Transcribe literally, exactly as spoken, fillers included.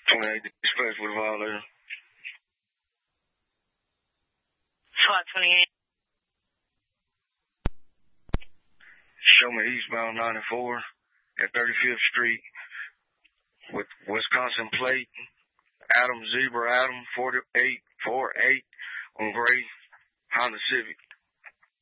twenty-eight dispatch with a violator. SWAT twenty-eight. Show me eastbound ninety-four at thirty-fifth Street with Wisconsin plate. Adam Zebra Adam forty-eight forty-eight on gray Honda Civic.